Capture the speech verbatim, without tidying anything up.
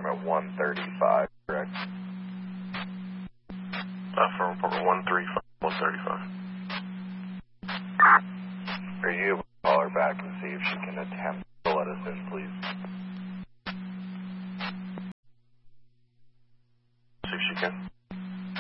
at one thirty-five, correct? Uh, for report one thirty-five, one thirty-five. Are you able to call her back and see if she can attempt to let us in, please? See if she can.